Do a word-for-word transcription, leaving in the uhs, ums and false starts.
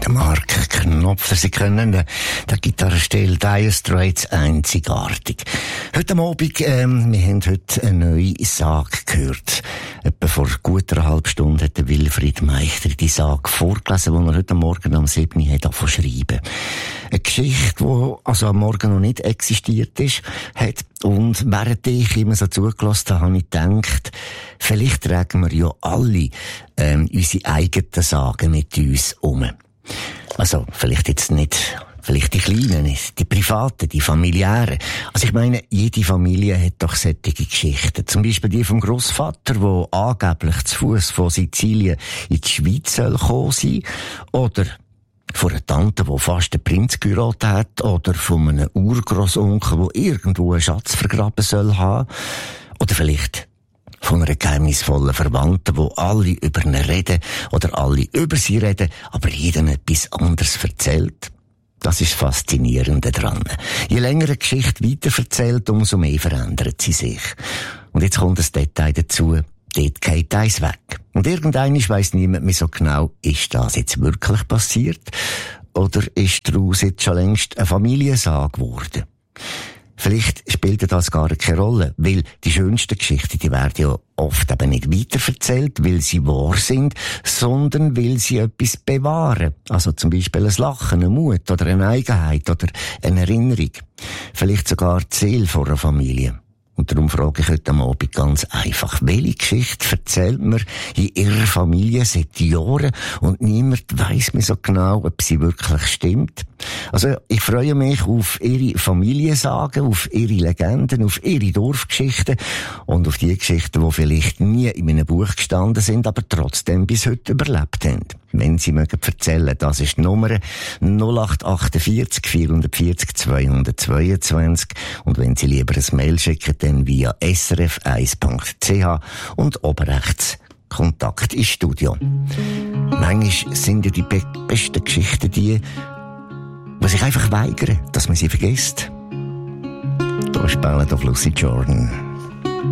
Mark Knopfler. Sie können den, den Gitarrenstil Dire Straits einzigartig. Heute Abend, ähm, wir haben heute eine neue Sage gehört. Etwa vor gut einer halben Stunde hat der Wilfried Meichter die Sage vorgelesen, die er heute Morgen am sieben Uhr hat angefangen zu schreiben. Eine Geschichte, die also am Morgen noch nicht existiert ist, hat. Und während ich immer so zugelassen habe, habe ich gedacht, vielleicht tragen wir ja alle ähm, unsere eigenen Sagen mit uns um. Also, vielleicht jetzt nicht, vielleicht die Kleinen nicht, die Privaten, die Familiären. Also ich meine, jede Familie hat doch solche Geschichten. Zum Beispiel die vom Grossvater, der angeblich zu Fuss von Sizilien in die Schweiz soll gekommen sein. Oder von einer Tante, die fast den Prinz geheiratet hat. Oder von einem Urgroßonkel, der irgendwo einen Schatz vergraben soll haben. Oder vielleicht von einer geheimnisvollen Verwandten, wo alle über ihn reden oder alle über sie reden, aber jedem etwas anderes erzählt. Das ist faszinierend daran. Je länger eine Geschichte weiterverzählt, umso mehr verändert sie sich. Und jetzt kommt ein Detail dazu. Dort geht eins weg. Und irgendwann weiss niemand mehr so genau, ist das jetzt wirklich passiert? Oder ist daraus jetzt schon längst eine Familiensage geworden? Vielleicht spielt das gar keine Rolle, weil die schönsten Geschichten, die werden ja oft eben nicht weiterverzählt, weil sie wahr sind, sondern weil sie etwas bewahren. Also zum Beispiel ein Lachen, ein Mut oder eine Eigenheit oder eine Erinnerung. Vielleicht sogar die Seele von einer Familie. Und darum frage ich heute Abend ganz einfach, welche Geschichte erzählt man in ihrer Familie seit Jahren und niemand weiss mehr so genau, ob sie wirklich stimmt? Also ich freue mich auf ihre Familiensagen, auf ihre Legenden, auf ihre Dorfgeschichten und auf die Geschichten, die vielleicht nie in einem Buch gestanden sind, aber trotzdem bis heute überlebt haben. Wenn Sie mögen erzählen, das ist die Nummer null acht achtundvierzig vierhundertvierzig zweihundertzweiundzwanzig und wenn Sie lieber ein Mail schicken, dann via s r f eins punkt c h und oben rechts Kontakt ins Studio. Manchmal sind ja die be- besten Geschichten die, die sich einfach weigern, dass man sie vergisst. Da spielt auf Lucy Jordan.